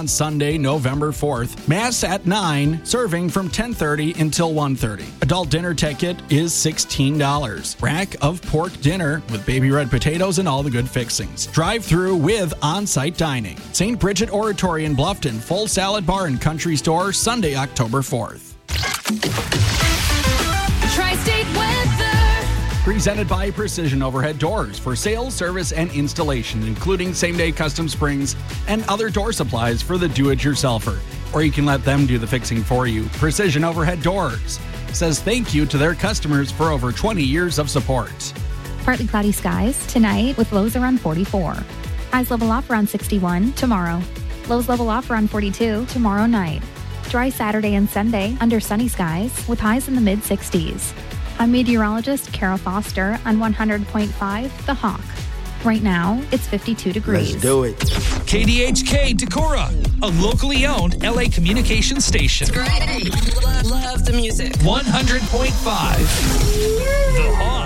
on Sunday, November 4th. Mass at 9, serving from 10:30 until 1:30. Adult dinner ticket is $16. Rack of pork dinner with baby red potatoes and all the good fixings. Drive-through with on-site dining. St. Bridget Oratory in Bluffton, full salad bar and country store, Sunday, October 4th. Tri-State weather. Presented by Precision Overhead Doors for sales, service, and installation, including same-day custom springs and other door supplies for the do-it-yourselfer. Or you can let them do the fixing for you. Precision Overhead Doors says thank you to their customers for over 20 years of support. Partly cloudy skies tonight with lows around 44. Highs level off around 61 tomorrow. Lows level off around 42 tomorrow night. Dry Saturday and Sunday under sunny skies with highs in the mid-60s. I'm meteorologist Kara Foster on 100.5 The Hawk. Right now, it's 52 degrees. Let's do it. KDHK Decorah, a locally owned LA communications station. Great. Love the music. 100.5 The Hawk.